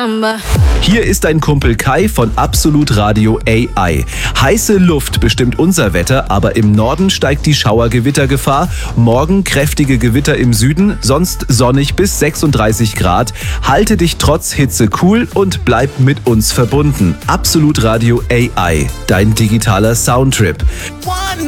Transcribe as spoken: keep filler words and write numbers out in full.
number. Hier ist dein Kumpel Kai von Absolut Radio A I. Heiße Luft bestimmt unser Wetter, aber im Norden steigt die Schauergewittergefahr. Morgen kräftige Gewitter im Süden, sonst sonnig bis sechsunddreißig Grad. Halte dich trotz Hitze cool und bleib mit uns verbunden. Absolut Radio A I, dein digitaler Soundtrip.